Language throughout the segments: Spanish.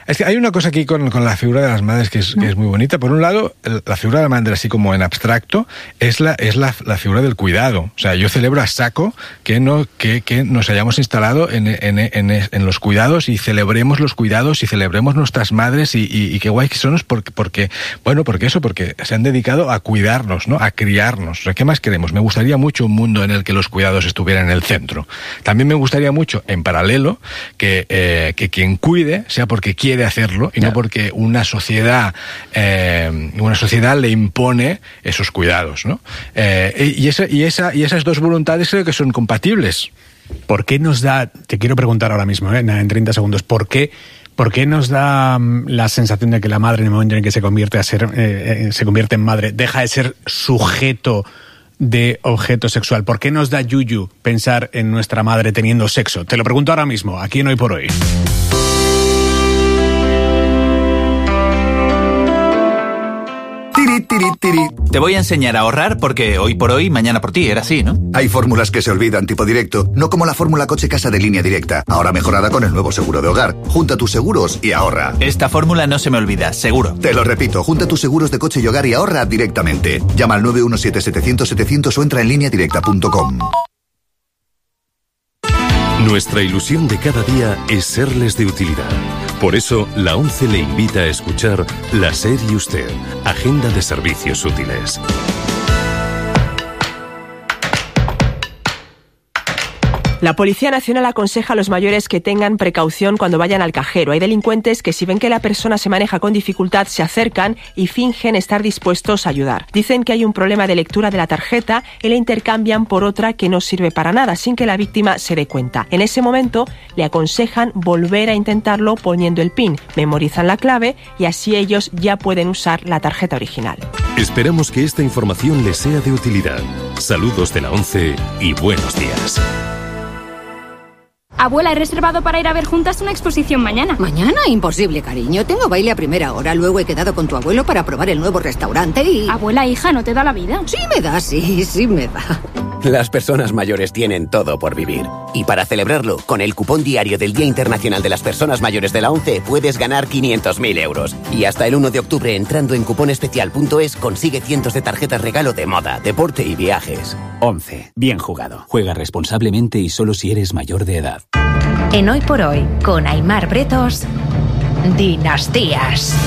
Es que hay una cosa aquí con la figura de las madres que es muy bonita. Por un lado, la figura de la madre, así como en abstracto, es la figura del cuidado. O sea, yo celebro a saco que nos hayamos instalado en los cuidados, y celebremos los cuidados y celebremos nuestras madres, y qué guay que son, porque se han dedicado a cuidarnos, ¿no? A criarnos. O sea, ¿qué más queremos? Me gustaría mucho un mundo en el que los cuidados estuvieran en el centro. También me gustaría mucho, en paralelo, que quien cuide sea porque quiere hacerlo y no porque una sociedad le impone esos cuidados, ¿no? Y esas dos voluntades creo que son compatibles. ¿Por qué nos da, te quiero preguntar ahora mismo, en 30 segundos, ¿por qué nos da la sensación de que la madre, en el momento en que se convierte en madre, deja de ser sujeto de objeto sexual? ¿Por qué nos da yuyu pensar en nuestra madre teniendo sexo? Te lo pregunto ahora mismo, aquí en Hoy por Hoy. Te voy a enseñar a ahorrar porque hoy por hoy, mañana por ti, era así, ¿no? Hay fórmulas que se olvidan, tipo directo, no como la fórmula coche-casa de Línea Directa, ahora mejorada con el nuevo seguro de hogar. Junta tus seguros y ahorra. Esta fórmula no se me olvida, seguro. Te lo repito, junta tus seguros de coche y hogar y ahorra directamente. Llama al 917-700-700 o entra en lineadirecta.com. Nuestra ilusión de cada día es serles de utilidad. Por eso, la ONCE le invita a escuchar La SER y Usted, Agenda de Servicios Útiles. La Policía Nacional aconseja a los mayores que tengan precaución cuando vayan al cajero. Hay delincuentes que, si ven que la persona se maneja con dificultad, se acercan y fingen estar dispuestos a ayudar. Dicen que hay un problema de lectura de la tarjeta y la intercambian por otra que no sirve para nada, sin que la víctima se dé cuenta. En ese momento, le aconsejan volver a intentarlo poniendo el PIN. Memorizan la clave y así ellos ya pueden usar la tarjeta original. Esperamos que esta información les sea de utilidad. Saludos de la ONCE y buenos días. Abuela, he reservado para ir a ver juntas una exposición mañana. ¿Mañana? Imposible, cariño. Tengo baile a primera hora. Luego he quedado con tu abuelo para probar el nuevo restaurante y... Abuela, hija, ¿no te da la vida? Sí me da, sí me da. Las personas mayores tienen todo por vivir. Y para celebrarlo, con el cupón diario del Día Internacional de las Personas Mayores de la ONCE puedes ganar 500.000 euros. Y hasta el 1 de octubre, entrando en cuponespecial.es, consigue cientos de tarjetas regalo de moda, deporte y viajes. ONCE. Bien jugado. Juega responsablemente y solo si eres mayor de edad. En Hoy por Hoy, con Aimar Bretos, Dinastías.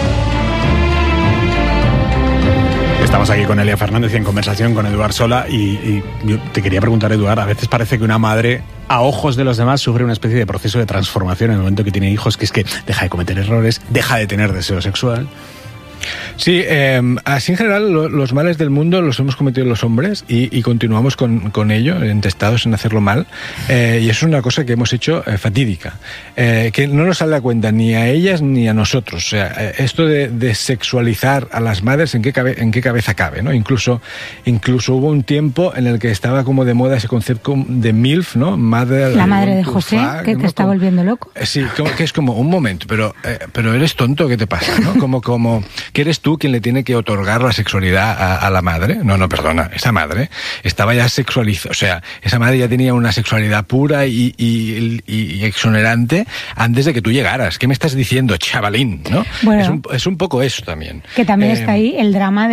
Estamos aquí con Elia Fernández y en conversación con Eduard Sola y yo te quería preguntar, Eduard, a veces parece que una madre, a ojos de los demás, sufre una especie de proceso de transformación en el momento que tiene hijos, que es que deja de cometer errores, deja de tener deseo sexual. Sí, así en general los males del mundo los hemos cometido los hombres y continuamos con ello, entestados en hacerlo mal, y eso es una cosa que hemos hecho fatídica, que no nos sale a cuenta ni a ellas ni a nosotros. O sea, esto de sexualizar a las madres, ¿en qué cabeza cabe, ¿no? Incluso hubo un tiempo en el que estaba como de moda ese concepto de MILF, ¿no? La madre de José, que te está volviendo loco. Sí, que es como, un momento, pero eres tonto, ¿qué te pasa, no? Como que eres tú quien le tiene que otorgar la sexualidad a la madre. No, perdona, esa madre estaba ya sexualizada, o sea, esa madre ya tenía una sexualidad pura y exonerante antes de que tú llegaras. ¿Qué me estás diciendo, chavalín? ¿No? Bueno, es un poco eso también. Que también está ahí el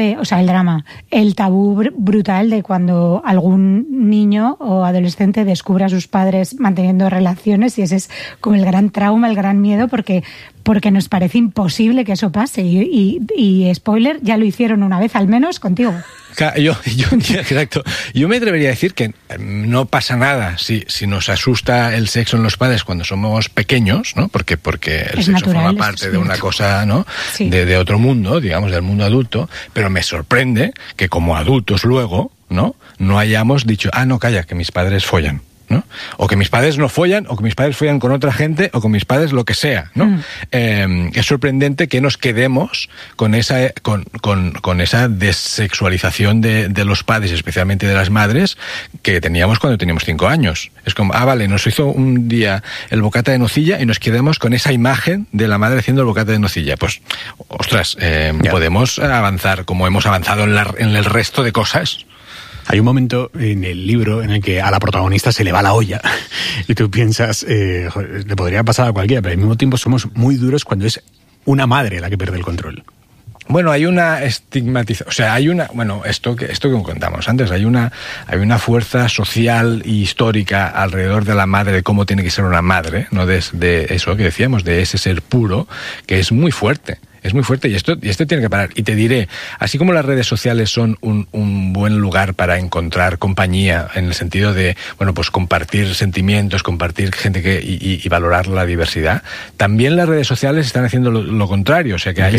tabú brutal de cuando algún niño o adolescente descubre a sus padres manteniendo relaciones, y ese es como el gran trauma, el gran miedo, porque nos parece imposible que eso pase y spoiler, ya lo hicieron una vez al menos contigo. Exacto. Yo me atrevería a decir que no pasa nada si nos asusta el sexo en los padres cuando somos pequeños, ¿no? Porque el sexo natural, forma parte de una cosa, ¿no? Sí. De otro mundo, digamos, del mundo adulto, pero me sorprende que como adultos luego, no hayamos dicho, no, calla, que mis padres follan, ¿no? O que mis padres no follan, o que mis padres follan con otra gente, o con mis padres lo que sea, ¿no? Es sorprendente que nos quedemos con esa desexualización de los padres, especialmente de las madres, que teníamos cuando teníamos 5 años. Es como, vale, nos hizo un día el bocata de nocilla y nos quedamos con esa imagen de la madre haciendo el bocata de nocilla. Pues, ostras, podemos avanzar como hemos avanzado en el resto de cosas. Hay un momento en el libro en el que a la protagonista se le va la olla y tú piensas, le podría pasar a cualquiera, pero al mismo tiempo somos muy duros cuando es una madre la que pierde el control. Bueno, hay una estigmatización, o sea, hay una, bueno, esto que contamos antes, hay una fuerza social y histórica alrededor de la madre, de cómo tiene que ser una madre, ¿no? De eso que decíamos, de ese ser puro, que es muy fuerte. Es muy fuerte y esto tiene que parar. Y te diré, así como las redes sociales son un buen lugar para encontrar compañía, en el sentido de, bueno, pues compartir sentimientos, compartir gente y valorar la diversidad, también las redes sociales están haciendo lo contrario. O sea que hay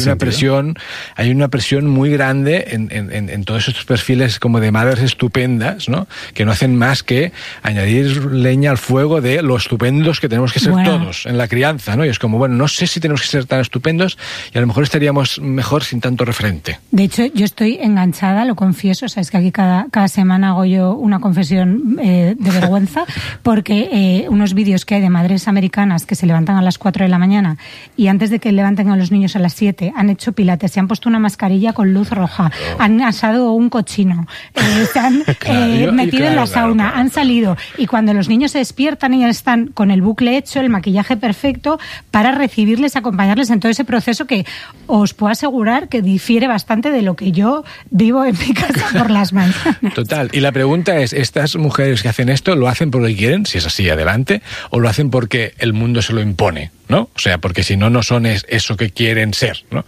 una presión muy grande en todos estos perfiles como de madres estupendas, ¿no? Que no hacen más que añadir leña al fuego de lo estupendos que tenemos que ser todos en la crianza, ¿no? Y es como, bueno, no sé si tenemos que ser tan estupendos y a lo mejor estaríamos mejor sin tanto referente. De hecho, yo estoy enganchada, lo confieso, sabes que aquí cada semana hago yo una confesión de vergüenza, porque unos vídeos que hay de madres americanas que se levantan a las 4 de la mañana y antes de que levanten a los niños a las 7 han hecho pilates, se han puesto una mascarilla con luz roja, han asado un cochino, se han metido en la sauna, han salido, y cuando los niños se despiertan y ya están con el bucle hecho, el maquillaje perfecto para recibirles, acompañarles en todo ese proceso que os puedo asegurar que difiere bastante de lo que yo vivo en mi casa por las mañanas. Total. Y la pregunta es, ¿estas mujeres que hacen esto lo hacen porque quieren, si es así, adelante, o lo hacen porque el mundo se lo impone, ¿no? O sea, porque si no son eso que quieren ser, ¿no?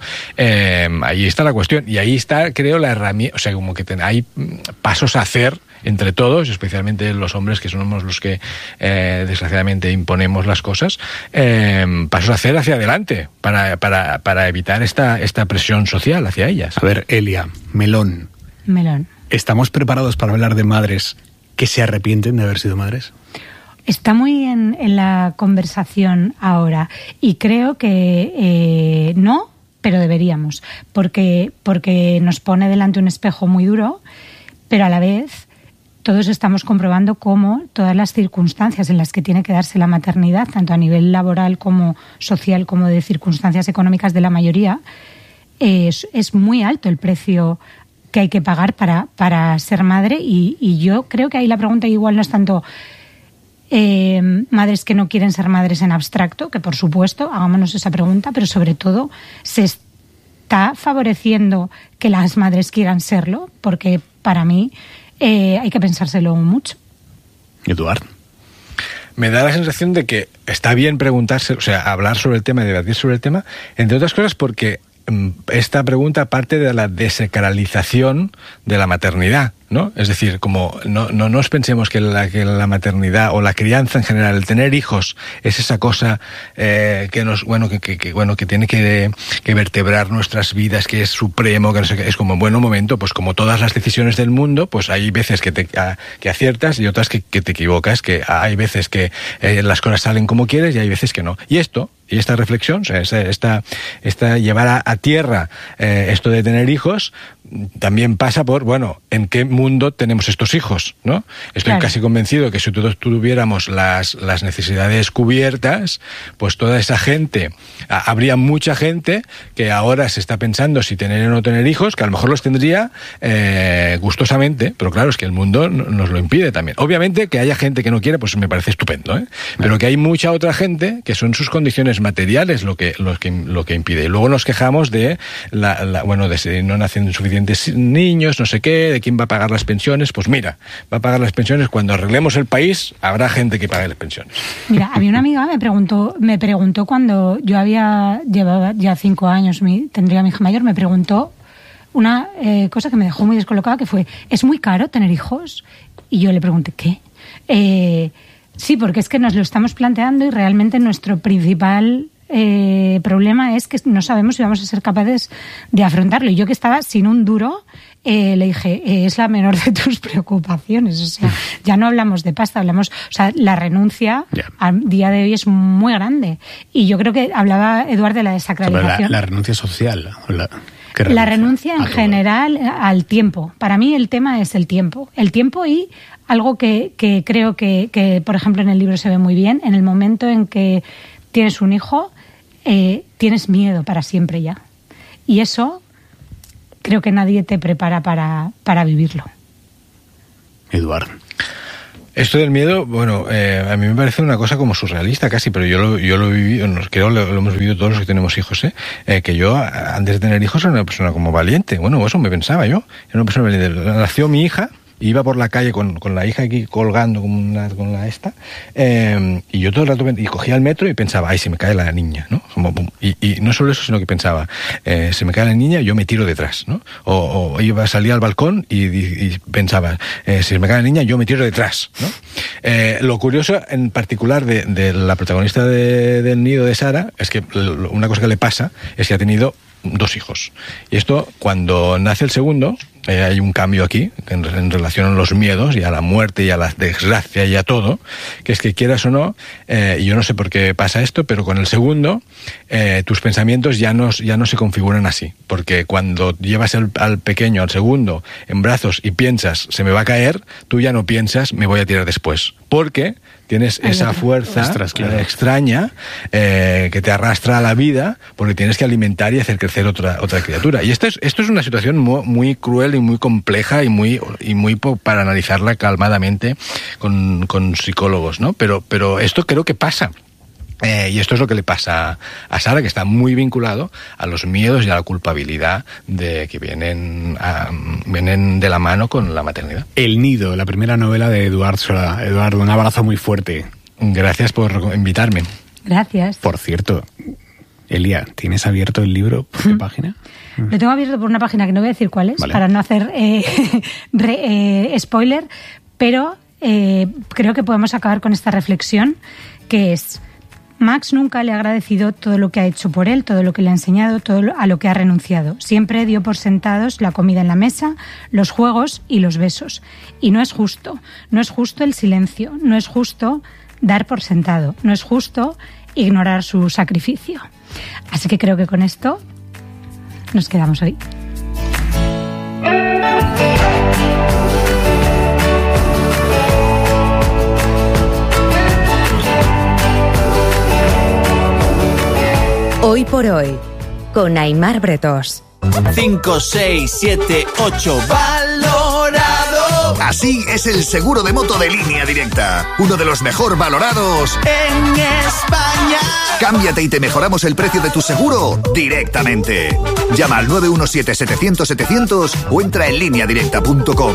Ahí está la cuestión. Y ahí está, creo, la herramienta, o sea, como que hay pasos a hacer entre todos, especialmente los hombres que somos los que desgraciadamente imponemos las cosas, pasos a hacer hacia adelante para evitar esta presión social hacia ellas. A ver, Elia, Melón. ¿Estamos preparados para hablar de madres que se arrepienten de haber sido madres? Está muy en la conversación ahora y creo que no, pero deberíamos, porque nos pone delante un espejo muy duro, pero a la vez todos estamos comprobando cómo todas las circunstancias en las que tiene que darse la maternidad, tanto a nivel laboral como social, como de circunstancias económicas de la mayoría, es muy alto el precio que hay que pagar para ser madre. Y yo creo que ahí la pregunta igual no es tanto madres que no quieren ser madres en abstracto, que por supuesto, hagámonos esa pregunta, pero sobre todo se está favoreciendo que las madres quieran serlo, porque para mí hay que pensárselo mucho. Eduard. Me da la sensación de que está bien preguntarse, o sea, hablar sobre el tema y debatir sobre el tema, entre otras cosas porque esta pregunta parte de la desacralización de la maternidad, ¿no? Es decir, como no nos pensemos que la maternidad o la crianza en general, el tener hijos, es esa cosa que tiene que vertebrar nuestras vidas, que es supremo, que no sé qué. Es como, bueno, un momento, pues como todas las decisiones del mundo, pues hay veces que aciertas y otras que te equivocas, que hay veces que las cosas salen como quieres y hay veces que no. Y esta reflexión, o sea, esta llevar a tierra esto de tener hijos, también pasa por, bueno, ¿en qué mundo tenemos estos hijos? ¿No? Estoy casi convencido que si todos tuviéramos las necesidades cubiertas, pues toda esa gente, habría mucha gente que ahora se está pensando si tener o no tener hijos, que a lo mejor los tendría gustosamente, pero claro, es que el mundo nos lo impide también. Obviamente que haya gente que no quiere, pues me parece estupendo, ¿eh? Pero que hay mucha otra gente que son sus condiciones materiales lo que impide. Y luego nos quejamos de de si no nacen suficientes niños, no sé qué, de quién va a pagar las pensiones. Pues mira, va a pagar las pensiones cuando arreglemos el país, habrá gente que pague las pensiones. Mira, a mí una amiga me preguntó cuando yo llevaba ya 5 años, tendría mi hija mayor, me preguntó una cosa que me dejó muy descolocada, que fue, ¿es muy caro tener hijos? Y yo le pregunté, ¿qué? Sí, porque es que nos lo estamos planteando y realmente nuestro principal problema es que no sabemos si vamos a ser capaces de afrontarlo. Y yo, que estaba sin un duro, le dije, es la menor de tus preocupaciones. O sea, ya no hablamos de pasta, o sea, la renuncia al día de hoy es muy grande. Y yo creo que hablaba Eduard de la desacralización. La renuncia social. La renuncia en general al tiempo. Para mí el tema es el tiempo. El tiempo y algo que creo que, por ejemplo, en el libro se ve muy bien, en el momento en que tienes un hijo, tienes miedo para siempre ya. Y eso creo que nadie te prepara para vivirlo. Eduard. Esto del miedo, bueno, a mí me parece una cosa como surrealista casi, pero yo lo he vivido, creo lo hemos vivido todos los que tenemos hijos, que yo antes de tener hijos era una persona como valiente. Bueno, eso me pensaba yo. Era una persona valiente. Nació mi hija, iba por la calle con la hija aquí colgando con la esta, y yo todo el rato cogía el metro y pensaba, ay, se me cae la niña, ¿no? Y no solo eso, sino que pensaba, se me cae la niña, yo me tiro detrás, ¿no? O iba a salir al balcón y pensaba, se me cae la niña, yo me tiro detrás, ¿no? Lo curioso en particular de la protagonista del nido de Sara es que una cosa que le pasa es que ha tenido 2 hijos. Y esto, cuando nace el segundo, hay un cambio aquí en relación a los miedos y a la muerte y a la desgracia y a todo, que es que quieras o no, y yo no sé por qué pasa esto, pero con el segundo tus pensamientos ya no se configuran así, porque cuando llevas al pequeño, al segundo, en brazos y piensas, se me va a caer, tú ya no piensas, me voy a tirar después, porque tienes esa fuerza extraña que te arrastra a la vida, porque tienes que alimentar y hacer crecer otra criatura. Y esto es una situación muy cruel y muy compleja y muy para analizarla calmadamente con psicólogos, ¿no? Pero esto creo que pasa. Y esto es lo que le pasa a Sara, que está muy vinculado a los miedos y a la culpabilidad que vienen de la mano con la maternidad. El nido, la primera novela de Eduard Solà. Eduardo, un abrazo muy fuerte. Gracias por invitarme. Gracias. Por cierto, Elia, ¿tienes abierto el libro? ¿Por qué página? Lo tengo abierto por una página que no voy a decir cuál es, vale, para no hacer spoiler, pero creo que podemos acabar con esta reflexión, que es: Max nunca le ha agradecido todo lo que ha hecho por él, todo lo que le ha enseñado, a lo que ha renunciado. Siempre dio por sentados la comida en la mesa, los juegos y los besos. Y no es justo. No es justo el silencio. No es justo dar por sentado. No es justo ignorar su sacrificio. Así que creo que con esto nos quedamos hoy. Hoy por hoy, con Aimar Bretós. 5, 6, 7, 8, valorado. Así es el seguro de moto de Línea Directa. Uno de los mejor valorados en España. Cámbiate y te mejoramos el precio de tu seguro directamente. Llama al 917-700-700 o entra en lineadirecta.com.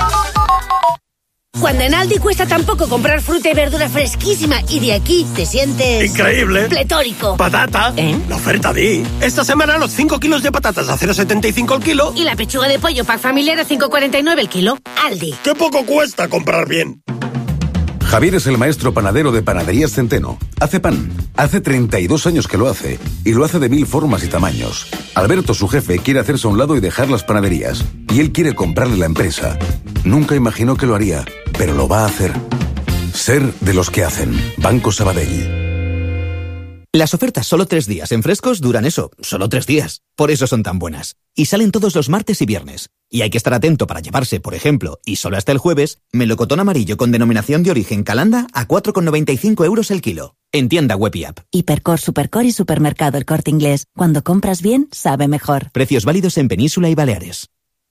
Cuando en Aldi cuesta tan poco comprar fruta y verdura fresquísima y de aquí te sientes... ¡increíble! ¡Pletórico! ¡Patata! La oferta Di. Esta semana los 5 kilos de patatas a 0,75 el kilo. Y la pechuga de pollo pack familiar a 5,49 el kilo. Aldi. ¡Qué poco cuesta comprar bien! Javier es el maestro panadero de Panaderías Centeno. Hace pan. Hace 32 años que lo hace. Y lo hace de 1000 formas y tamaños. Alberto, su jefe, quiere hacerse a un lado y dejar las panaderías. Y él quiere comprarle la empresa. Nunca imaginó que lo haría, pero lo va a hacer. Ser de los que hacen. Banco Sabadell. Las ofertas solo 3 días en Frescos duran eso, solo 3 días. Por eso son tan buenas. Y salen todos los martes y viernes. Y hay que estar atento para llevarse, por ejemplo, y solo hasta el jueves, melocotón amarillo con denominación de origen Calanda a 4,95 euros el kilo. En tienda web y app. Hipercor, Supercor y Supermercado El Corte Inglés. Cuando compras bien, sabe mejor. Precios válidos en Península y Baleares.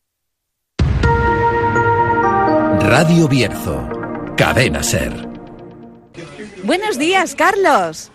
Radio Bierzo. Cadena SER. Buenos días, Carlos.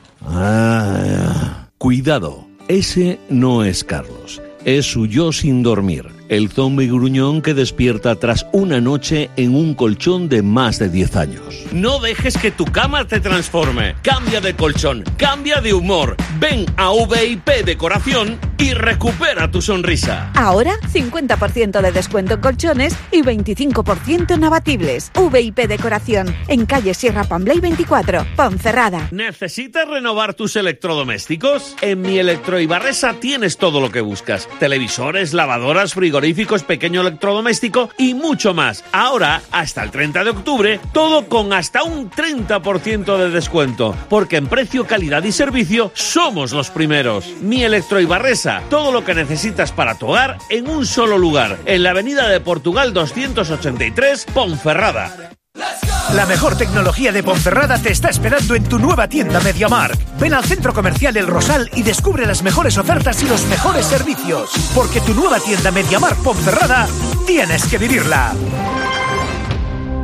Cuidado, ese no es Carlos. Es su yo sin dormir, el zombi gruñón que despierta tras una noche en un colchón de más de 10 años. No dejes que tu cama te transforme. Cambia de colchón, cambia de humor. Ven a VIP Decoración y recupera tu sonrisa. Ahora, 50% de descuento en colchones y 25% en abatibles. VIP Decoración, en calle Sierra Pamblay 24, Ponferrada. ¿Necesitas renovar tus electrodomésticos? En Mi Electroibarresa tienes todo lo que buscas. Televisores, lavadoras, frigoríficos, pequeño electrodoméstico y mucho más. Ahora, hasta el 30 de octubre, todo con hasta un 30% de descuento. Porque en precio, calidad y servicio somos los primeros. Mi Electroibarresa, todo lo que necesitas para tu hogar en un solo lugar. En la avenida de Portugal 283, Ponferrada. La mejor tecnología de Ponferrada te está esperando en tu nueva tienda MediaMarkt. Ven al Centro Comercial El Rosal y descubre las mejores ofertas y los mejores servicios. Porque tu nueva tienda MediaMarkt Ponferrada tienes que vivirla.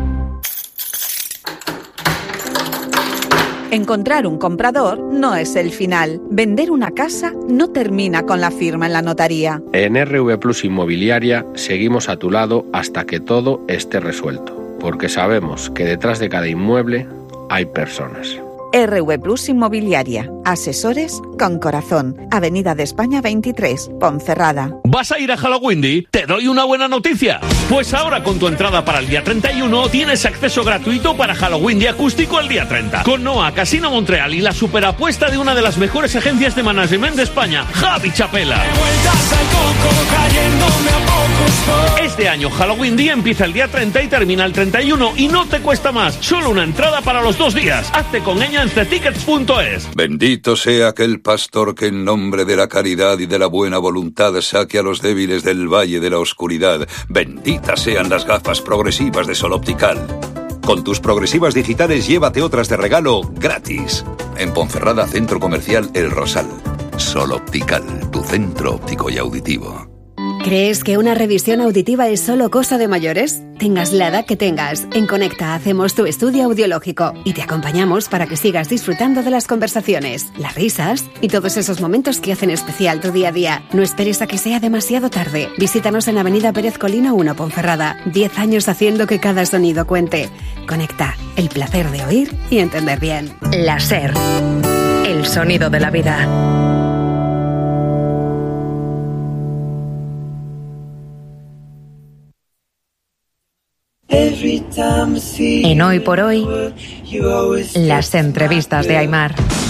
Encontrar un comprador no es el final. Vender una casa no termina con la firma en la notaría. En RV Plus Inmobiliaria seguimos a tu lado hasta que todo esté resuelto, porque sabemos que detrás de cada inmueble hay personas. RV Plus Inmobiliaria. Asesores con corazón. Avenida de España 23, Ponferrada. ¿Vas a ir a Halloween? Te doy una buena noticia. Pues ahora con tu entrada para el día 31 tienes acceso gratuito para Halloween acústico el día 30. Con Noa, Casino Montreal y la superapuesta de una de las mejores agencias de management de España, Javi Chapela. Este año Halloween empieza el día 30 y termina el 31 y no te cuesta más. Solo una entrada para los 2 días. Hazte con ella en cetickets.es. Bendito sea aquel pastor que en nombre de la caridad y de la buena voluntad saque a los débiles del valle de la oscuridad. Benditas sean las gafas progresivas de Sol Optical. Con tus progresivas digitales llévate otras de regalo gratis. En Ponferrada, Centro Comercial El Rosal. Sol Optical, tu centro óptico y auditivo. ¿Crees que una revisión auditiva es solo cosa de mayores? Tengas la edad que tengas, en Conecta hacemos tu estudio audiológico y te acompañamos para que sigas disfrutando de las conversaciones, las risas y todos esos momentos que hacen especial tu día a día. No esperes a que sea demasiado tarde. Visítanos en Avenida Pérez Colina 1, Ponferrada. 10 años haciendo que cada sonido cuente. Conecta, el placer de oír y entender bien. La SER, el sonido de la vida. En Hoy por Hoy, las entrevistas de Aimar.